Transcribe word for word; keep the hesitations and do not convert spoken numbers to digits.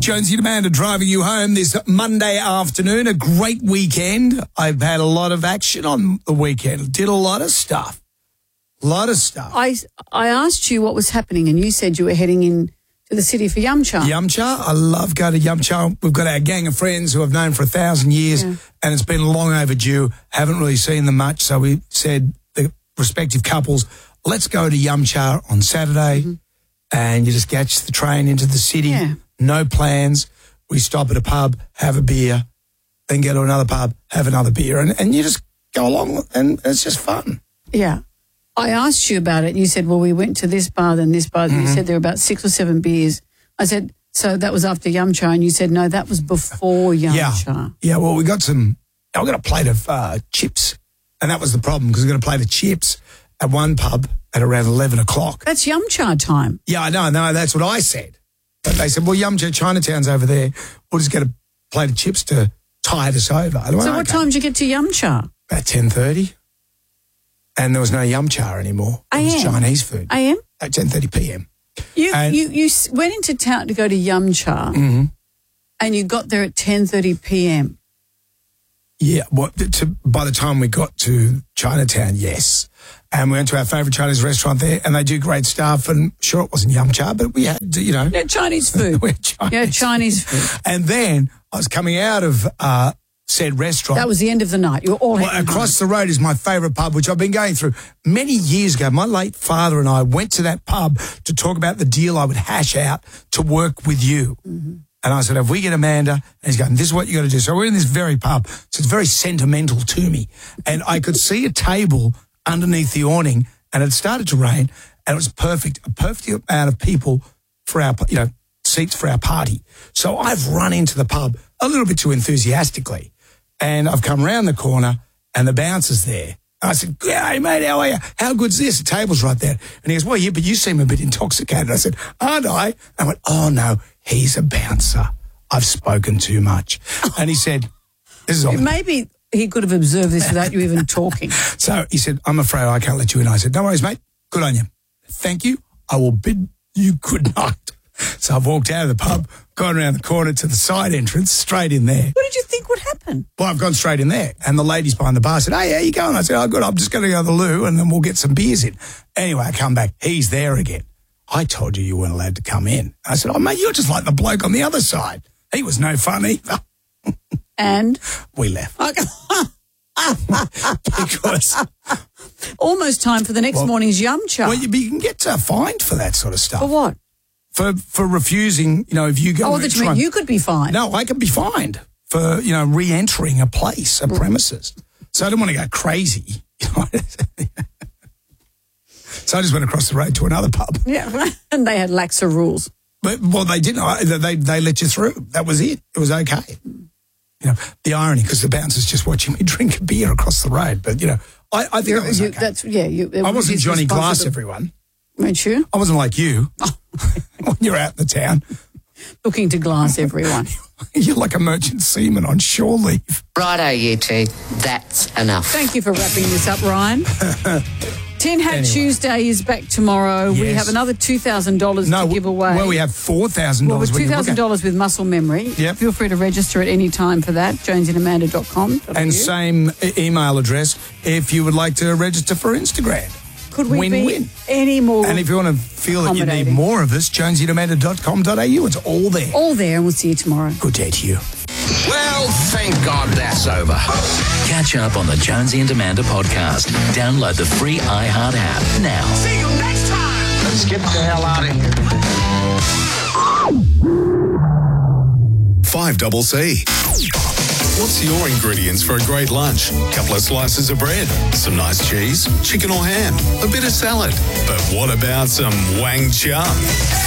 Jonesy and Amanda driving you home this Monday afternoon. A great weekend. I've had a lot of action on the weekend. Did a lot of stuff. A lot of stuff. I, I asked you what was happening and you said you were heading in to the city for Yum Cha. Yum Cha. I love going to Yum Cha. We've got our gang of friends who I've known for a thousand years Yeah. and it's been long overdue. Haven't really seen them much. So we said, the respective couples, let's go to Yum Cha on Saturday mm-hmm. and you just catch the train into the city. Yeah. No plans. We stop at a pub, have a beer, then go to another pub, have another beer, and, and you just go along and it's just fun. Yeah. I asked you about it and you said, well, we went to this bar and this bar. And mm-hmm. you said there were about six or seven beers. I said, so that was after Yum Cha? And you said, no, that was before Yum yeah. Cha. Yeah, well, we got some, I got a plate of uh, chips, and that was the problem because we got a plate of chips at one pub at around eleven o'clock. That's Yum Cha time. Yeah, I know, no, that's what I said. But they said, well, Yum Cha Chinatown's over there. We'll just get a plate of chips to tide us over. I went, so what okay. time did you get to Yum Cha? About ten thirty. And there was no Yum Cha anymore. It was Chinese food. A M? At ten thirty p.m. You, and, you you went into town to go to Yum Cha mm-hmm. and you got there at ten thirty p.m. Yeah, well, to, by the time we got to Chinatown, yes. And we went to our favourite Chinese restaurant there and they do great stuff. And sure, it wasn't Yum Cha, but we had, you know. Yeah, Chinese food. we had Chinese yeah, Chinese food. food. And then I was coming out of uh, said restaurant. That was the end of the night. You were all well, across the road is my favourite pub, which I've been going through many years ago. My late father and I went to that pub to talk about the deal I would hash out to work with you. Mm-hmm. And I said, if we get Amanda, and he's going, this is what you got to do. So we're in this very pub. So it's very sentimental to me. And I could see a table underneath the awning and it started to rain and it was perfect, a perfect amount of people for our, you know, seats for our party. So I've run into the pub a little bit too enthusiastically and I've come round the corner and the bouncer's there. And I said, hey, mate, how are you? How good's this? The table's right there. And he goes, well, yeah, but you seem a bit intoxicated. I said, aren't I? I went, oh, no, he's a bouncer. I've spoken too much. And he said, this is all. Maybe he could have observed this without you even talking. So he said, I'm afraid I can't let you in. I said, no worries, mate. Good on you. Thank you. I will bid you good night. So I've walked out of the pub, gone around the corner to the side entrance, straight in there. What did you think would happen? Well, I've gone straight in there. And the ladies behind the bar said, hey, how you going? I said, oh, good. I'm just going to go to the loo and then we'll get some beers in. Anyway, I come back. He's there again. I told you you weren't allowed to come in. I said, oh, mate, you're just like the bloke on the other side. He was no fun either. And? We left. Because... almost time for the next well, morning's Yum Cha. Well, you, you can get uh, fined for that sort of stuff. For what? For for refusing, you know, if you go... Oh, that you mean you could be fined? No, I could be fined for, you know, re-entering a place, a premises. So I didn't want to go crazy. You know? So I just went across the road to another pub. Yeah, and they had laxer rules. But, well, they didn't. They, they let you through. That was it. It was okay. You know, the irony, because the bouncer's just watching me drink a beer across the road. But, you know, I, I think You're, that was you, okay. That's, yeah, you, I wasn't Johnny Glass, everyone. Weren't you? I wasn't like you. When you're out in the town. Looking to glass everyone. You're like a merchant seaman on shore leave. Righto, you two. That's enough. Thank you for wrapping this up, Ryan. Tin Hat anyway. Tuesday is back tomorrow. Yes. We have another two thousand dollars no, to give away. Well, we have four thousand dollars. Well, with two thousand dollars with muscle memory. Yep. Feel free to register at any time for that, jonesy and amanda dot com. And same email address if you would like to register for Instagram. Could we win, be win. any more And if you want to feel that you need more of us, jonesy and amanda dot com dot a u. It's all there. All there, and we'll see you tomorrow. Good day to you. Well, thank God that's over. Catch up on the Jonesy and Amanda podcast. Download the free iHeart app now. See you next time. Let's get the hell out of here. five double C. What's your ingredients for a great lunch? Couple of slices of bread, some nice cheese, chicken or ham, a bit of salad. But what about some Wang Chum?